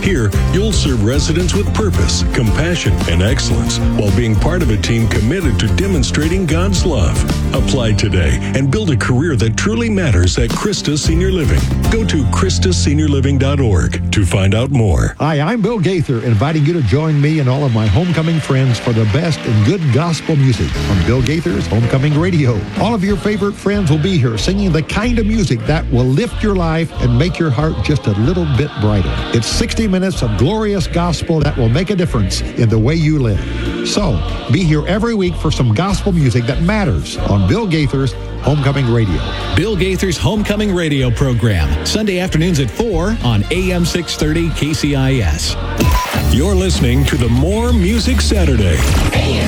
Here, you'll serve residents with purpose, compassion, and excellence while being part of a team committed to demonstrating God's love. Apply today and build a career that truly matters at Christus Senior Living. Go to ChristusSeniorLiving.org to find out more. Hi, I'm Bill Gaither, inviting you to join me and all of my homecoming friends for the best in good gospel music on Bill Gaither's Homecoming Radio. All of your favorite friends will be here singing the kind of music that will lift your life and make your heart just a little bit brighter. It's 60 minutes of glorious gospel that will make a difference in the way you live. So, be here every week for some gospel music that matters on Bill Gaither's Homecoming Radio. Bill Gaither's Homecoming Radio program, Sunday afternoons at 4 on AM 630 KCIS. You're listening to the More Music Saturday.